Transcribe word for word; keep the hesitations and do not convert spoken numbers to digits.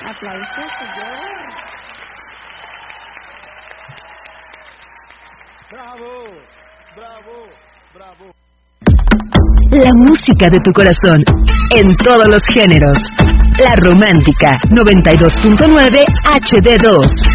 Aplausos, señor. Bravo, bravo, bravo. La música de tu corazón, en todos los géneros. La Romántica, noventa y dos punto nueve H D dos.